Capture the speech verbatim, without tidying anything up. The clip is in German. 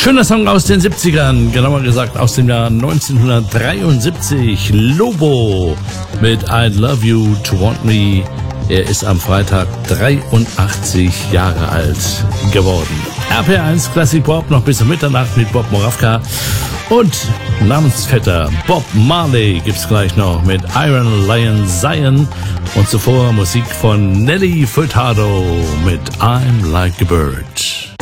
Schöner Song aus den siebzigern, genauer gesagt aus dem Jahr neunzehnhundertdreiundsiebzig. Lobo mit I'd Love You to Want Me. Er ist am Freitag dreiundachtzig Jahre alt geworden. R P eins Classic Pop noch bis um Mitternacht mit Bob Moravka. Und Namensvetter Bob Marley gibt's gleich noch mit Iron Lion Zion. Und zuvor Musik von Nelly Furtado mit I'm Like a Bird.